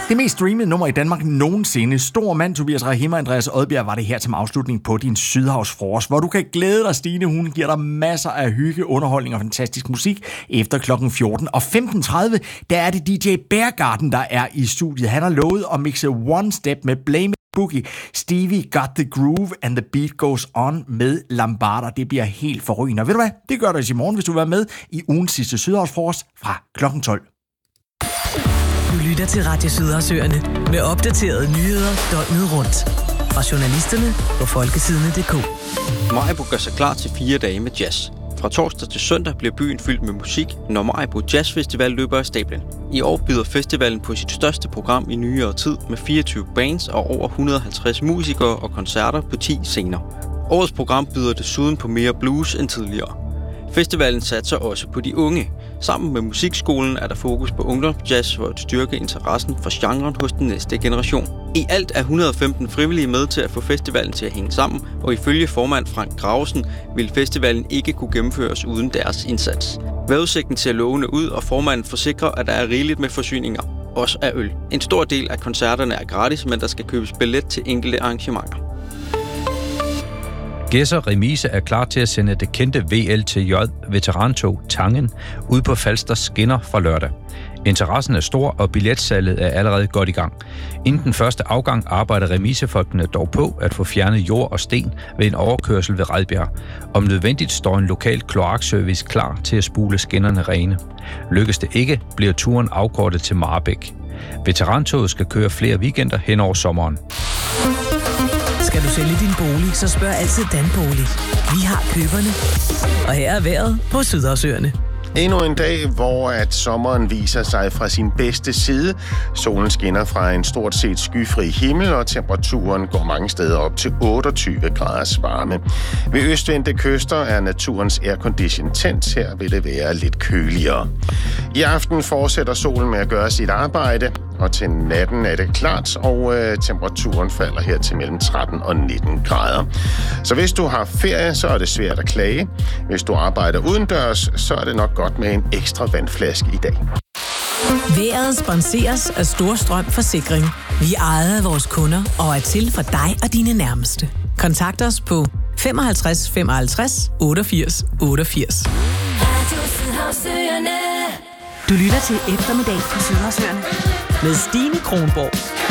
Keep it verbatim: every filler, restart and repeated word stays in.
Det mest streamede nummer i Danmark nogensinde. Stor mand Tobias Rahim og Andreas Odbjerg var det her som afslutning på din Sydhavsfrokost, hvor du kan glæde dig, Stine. Hun giver dig masser af hygge, underholdning og fantastisk musik efter klokken fjorten. Og femten tredive, der er det D J Beargarden, der er i studiet. Han har lovet at mixe One Step med Blame It Boogie. Stevie Got The Groove and The Beat Goes On med Lambada. Det bliver helt forrygende. Og ved du hvad? Det gør du i morgen, hvis du vil være med i ugens sidste Sydhavsfrokost fra klokken tolv. Du lytter til Radio Sydhavsøerne med opdaterede nyheder døgnet rundt. Fra journalisterne på folkesidene punktum d k. Maribo gør sig klar til fire dage med jazz. Fra torsdag til søndag bliver byen fyldt med musik, når Maribo Jazz Festival løber af stablen. I år byder festivalen på sit største program i nyere tid med fireogtyve bands og over et hundrede og halvtreds musikere og koncerter på ti scener. Årets program byder desuden på mere blues end tidligere. Festivalen satser også på de unge. Sammen med musikskolen er der fokus på ungdomsjazz for at styrke interessen for genren hos den næste generation. I alt er et hundrede og femten frivillige med til at få festivalen til at hænge sammen, og ifølge formand Frank Gravesen vil festivalen ikke kunne gennemføres uden deres indsats. Vejrudsigten ser lovende ud, og formanden forsikrer, at der er rigeligt med forsyninger, også af øl. En stor del af koncerterne er gratis, men der skal købes billet til enkelte arrangementer. Gedser Remise er klar til at sende det kendte V L T J veterantog Tangen ud på Falsters skinner fra lørdag. Interessen er stor, og billetsalget er allerede godt i gang. Inden den første afgang arbejder remisefolkene dog på at få fjernet jord og sten ved en overkørsel ved Redbjerg. Om nødvendigt står en lokal kloakservice klar til at spule skinnerne rene. Lykkes det ikke, bliver turen afkortet til Marbæk. Veterantoget skal køre flere weekender hen over sommeren. Skal du sælge din bolig, så spørg altid Danbolig. Vi har køberne. Og her er vejret på Sydhavsøerne. Endnu en dag, hvor at sommeren viser sig fra sin bedste side. Solen skinner fra en stort set skyfri himmel, og temperaturen går mange steder op til otteogtyve graders varme. Ved østvendte kyster er naturens aircondition tændt. Her vil det være lidt køligere. I aften fortsætter solen med at gøre sit arbejde, og til natten er det klart, og øh, temperaturen falder her til mellem tretten og nitten grader. Så hvis du har ferie, så er det svært at klage. Hvis du arbejder udendørs, så er det nok godt med en ekstra vandflaske i dag. Vejret sponseres af Storstrøm Forsikring. Vi ejer vores kunder og er til for dig og dine nærmeste. Kontakt os på femoghalvtreds femoghalvtreds otteogfirs otteogfirs. Du lytter til Eftermiddag på Sydhavsøerne med Stine Kronborg.